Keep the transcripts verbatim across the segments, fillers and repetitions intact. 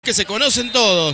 que se conocen todos.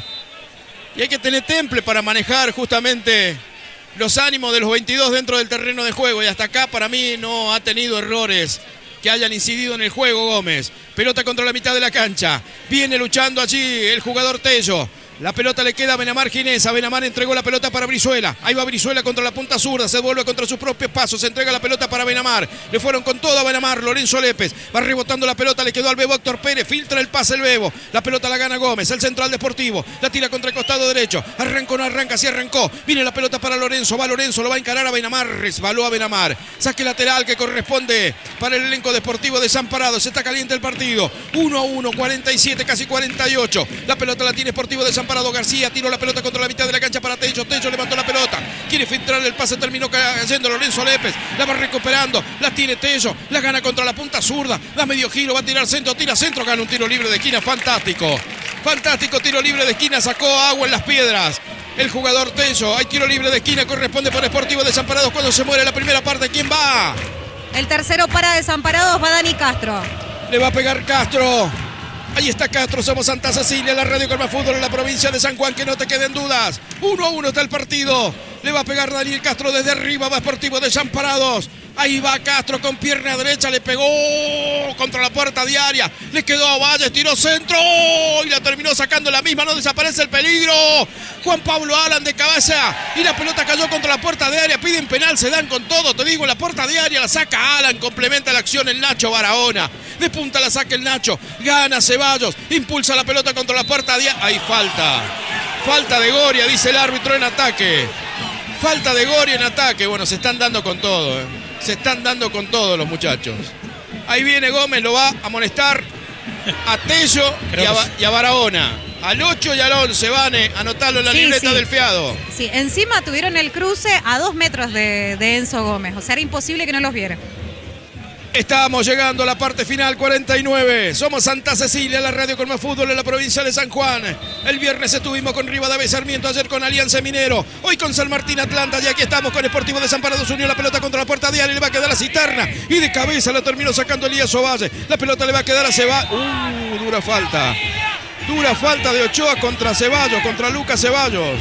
Y hay que tener temple para manejar justamente los ánimos de los veintidós dentro del terreno de juego. Y hasta acá para mí no ha tenido errores que hayan incidido en el juego Gómez. Pelota contra la mitad de la cancha. Viene luchando allí el jugador Tello. La pelota le queda a Benamar Ginesa. Benamar entregó la pelota para Brizuela. Ahí va Brizuela contra la punta zurda. Se vuelve contra sus propios pasos. Se entrega la pelota para Benamar. Le fueron con todo a Benamar. Lorenzo Lépez va rebotando la pelota. Le quedó al Bebo Héctor Pérez. Filtra el pase el Bebo. La pelota la gana Gómez. El central deportivo. La tira contra el costado derecho. Arrancó, no arranca. Sí arrancó. Viene la pelota para Lorenzo. Va Lorenzo. Lo va a encarar a Benamar. Resbaló a Benamar. Saque lateral que corresponde para el elenco deportivo Desamparados. Se está caliente el partido. uno a uno. cuarenta y siete, casi cuarenta y ocho. La pelota la tiene Sportivo Desamparado. García tiró la pelota contra la mitad de la cancha para Tello. Tello levantó la pelota. Quiere filtrar el pase. Terminó cayendo Lorenzo Lépez. La va recuperando. La tiene Tello. La gana contra la punta zurda. Da medio giro. Va a tirar centro. Tira centro. Gana un tiro libre de esquina. Fantástico. Fantástico tiro libre de esquina. Sacó agua en las piedras el jugador Tello. Hay tiro libre de esquina. Corresponde por Sportivo Desamparados cuando se muere la primera parte. ¿Quién va? El tercero para Desamparados va Dani Castro. Le va a pegar Castro. Ahí está Castro, somos Santa Cecilia, la radio con más fútbol en la provincia de San Juan, que no te queden dudas. uno a uno está el partido. Le va a pegar Daniel Castro desde arriba, va Sportivo Desamparados. Ahí va Castro con pierna derecha, le pegó contra la puerta diaria. Le quedó a Valles, tiró centro y la terminó sacando la misma, no desaparece el peligro. Juan Pablo Alan de cabeza y la pelota cayó contra la puerta diaria. Piden penal, se dan con todo, te digo, la puerta diaria la saca Alan, complementa la acción el Nacho Barahona. De punta la saca el Nacho, gana Ceballos, impulsa la pelota contra la puerta diaria. Ahí falta, falta de Goria, dice el árbitro en ataque. Falta de Goria en ataque, bueno, se están dando con todo, ¿eh? Se están dando con todo los muchachos. Ahí viene Gómez, lo va a amonestar a Tello y a, y a Barahona. Al ocho y al once, Vane, anotarlo en la sí, libreta sí. del fiado. Sí, encima tuvieron el cruce a dos metros de, de Enzo Gómez. O sea, era imposible que no los viera. Estamos llegando a la parte final, cuarenta y nueve. Somos Santa Cecilia, la radio con más fútbol en la provincia de San Juan. El viernes estuvimos con Rivadavia y Sarmiento, ayer con Alianza Minero, hoy con San Martín Atlanta y aquí estamos con Sportivo Desamparados. Unió la pelota contra la puerta diaria y le va a quedar a Cisterna y de cabeza la terminó sacando Elías Ovalle. La pelota le va a quedar a Ceballos. Uh, dura falta. Dura falta de Ochoa contra Ceballos, contra Lucas Ceballos.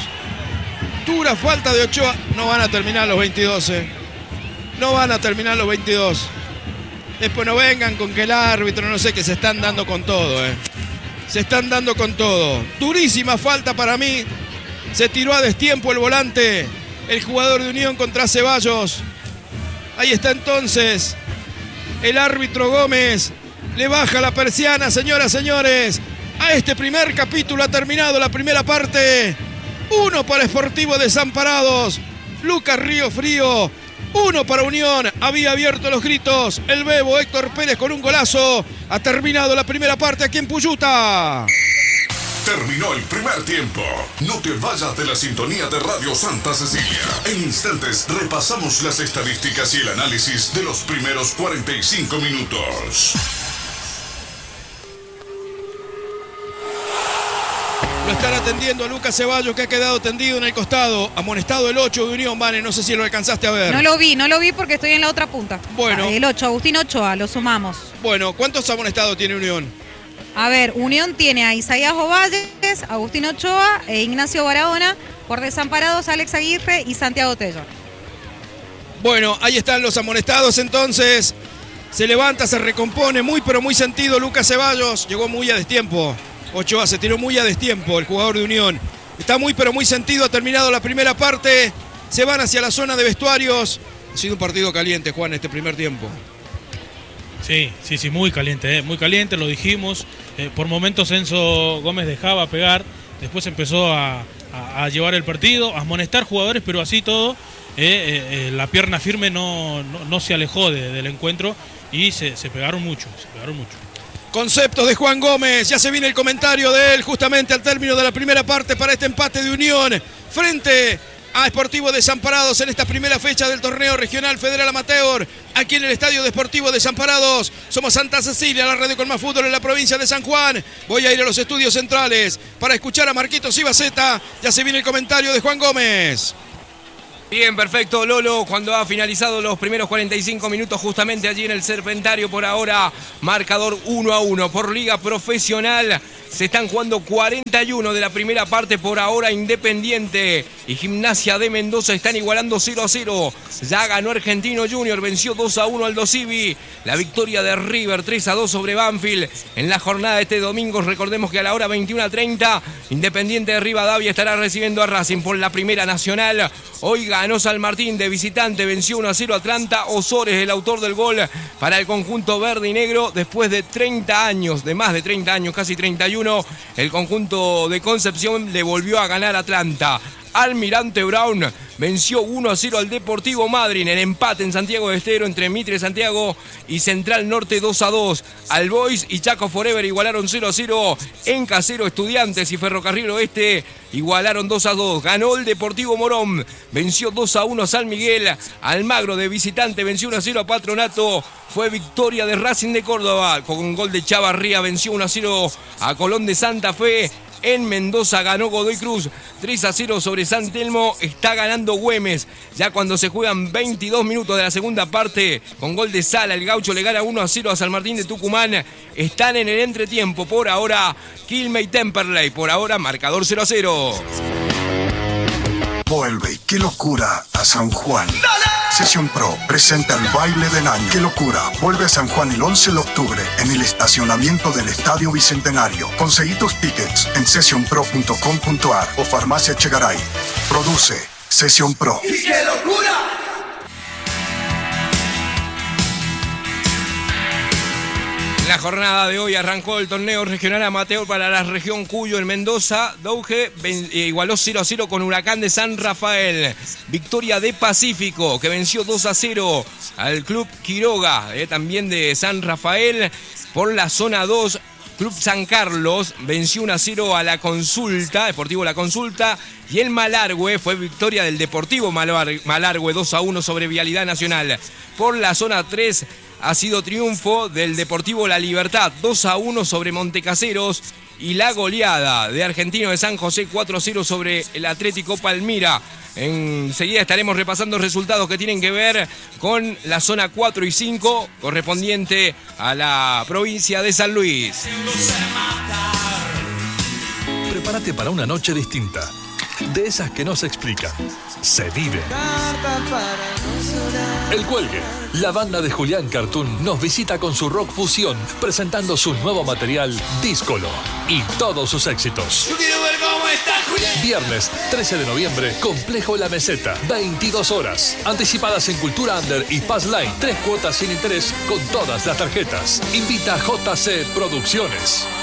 Dura falta de Ochoa. No van a terminar los veintidós. Eh. No van a terminar los veintidós. Después no vengan con que el árbitro, no sé, que se están dando con todo, eh. Se están dando con todo. Durísima falta para mí. Se tiró a destiempo el volante, el jugador de Unión contra Ceballos. Ahí está entonces el árbitro Gómez. Le baja la persiana, señoras, señores. A este primer capítulo ha terminado la primera parte. Uno para Sportivo Desamparados. Lucas Río Frío. Uno para Unión, había abierto los gritos el Bebo Héctor Pérez con un golazo. Ha terminado la primera parte aquí en Puyuta. Terminó el primer tiempo. No te vayas de la sintonía de Radio Santa Cecilia. En instantes repasamos las estadísticas y el análisis de los primeros cuarenta y cinco minutos. Lo están atendiendo a Lucas Ceballos, que ha quedado tendido en el costado. Amonestado el ocho de Unión, Vane, no sé si lo alcanzaste a ver. No lo vi, no lo vi porque estoy en la otra punta. Bueno. Ah, el ocho, Agustín Ochoa, lo sumamos. Bueno, ¿cuántos amonestados tiene Unión? A ver, Unión tiene a Isaías Ovalles, Agustín Ochoa e Ignacio Barahona. Por Desamparados, Alex Aguirre y Santiago Tello. Bueno, ahí están los amonestados entonces. Se levanta, se recompone, muy pero muy sentido Lucas Ceballos. Llegó muy a destiempo. Ochoa se tiró muy a destiempo, el jugador de Unión. Está muy pero muy sentido, ha terminado la primera parte. Se van hacia la zona de vestuarios. Ha sido un partido caliente, Juan, este primer tiempo. Sí, sí, sí, muy caliente, ¿eh? Muy caliente, lo dijimos. Eh, por momentos Enzo Gómez dejaba pegar, después empezó a, a, a llevar el partido, a amonestar jugadores, pero así todo, eh, eh, eh, la pierna firme no, no, no se alejó de, del encuentro y se, se pegaron mucho, se pegaron mucho. Conceptos de Juan Gómez, ya se viene el comentario de él justamente al término de la primera parte para este empate de Unión frente a Sportivo Desamparados en esta primera fecha del torneo regional federal amateur aquí en el Estadio Deportivo Desamparados. Somos Santa Cecilia, la radio con más fútbol en la provincia de San Juan. Voy a ir a los estudios centrales para escuchar a Marquitos Ibaceta. Ya se viene el comentario de Juan Gómez. Bien, perfecto, Lolo, cuando ha finalizado los primeros cuarenta y cinco minutos justamente allí en el Serpentario, por ahora marcador uno a uno por Liga Profesional. Se están jugando cuarenta y uno de la primera parte. Por ahora Independiente y Gimnasia de Mendoza están igualando cero a cero. Ya ganó Argentino Junior, venció dos a uno al Dosivi. La victoria de River tres a dos sobre Banfield en la jornada de este domingo. Recordemos que a la hora veintiuno treinta Independiente de Rivadavia estará recibiendo a Racing por la Primera Nacional. Hoy ganó San Martín de visitante, venció uno a cero a Atlanta. Osores, el autor del gol para el conjunto verde y negro. Después de treinta años, de más de treinta años, casi treinta y uno, el conjunto de Concepción le volvió a ganar a Atlanta. Almirante Brown venció uno a cero al Deportivo Madryn. El empate en Santiago del Estero entre Mitre Santiago y Central Norte dos a dos. All Boys y Chaco Forever igualaron cero a cero. En Casero, Estudiantes y Ferrocarril Oeste igualaron dos a dos. Ganó el Deportivo Morón, venció dos a uno a San Miguel. Almagro de visitante venció uno a cero a Patronato. Fue victoria de Racing de Córdoba con gol de Chavarría. Venció uno a cero a Colón de Santa Fe. En Mendoza ganó Godoy Cruz tres a cero sobre San Telmo. Está ganando Güemes. Ya cuando se juegan veintidós minutos de la segunda parte, con gol de Sala, el Gaucho le gana uno a cero a San Martín de Tucumán. Están en el entretiempo. Por ahora, Quilmes y Temperley. Por ahora, marcador cero a cero. Vuelve, qué locura, a San Juan. ¡Dale! Sesión Pro presenta el baile del año. ¡Qué locura! Vuelve a San Juan el once de octubre en el estacionamiento del Estadio Bicentenario. Conseguí tus tickets en session pro punto com punto a r o Farmacia Chegaray. Produce Sesión Pro. ¡Y qué locura! En la jornada de hoy arrancó el torneo regional amateur para la región Cuyo en Mendoza. Douge igualó cero a cero con Huracán de San Rafael. Victoria de Pacífico, que venció dos a cero al Club Quiroga, eh, también de San Rafael. Por la zona dos, Club San Carlos venció uno a cero a la Consulta, Deportivo La Consulta. Y el Malargüe fue victoria del Deportivo Malargüe dos a uno sobre Vialidad Nacional. Por la zona tres ha sido triunfo del Deportivo La Libertad dos a uno sobre Montecaseros. Y la goleada de Argentino de San José cuatro a cero sobre el Atlético Palmira. Enseguida estaremos repasando resultados que tienen que ver con la zona cuatro y cinco, correspondiente a la provincia de San Luis. Prepárate para una noche distinta. De esas que no se explican, se vive. El Cuelgue, la banda de Julián Cartoon, nos visita con su rock fusión, presentando su nuevo material, Díscolo, y todos sus éxitos. Yo quiero ver cómo está Julián. Viernes trece de noviembre, Complejo La Meseta, veintidós horas. Anticipadas en Cultura Under y Pass Line, tres cuotas sin interés con todas las tarjetas. Invita J C Producciones.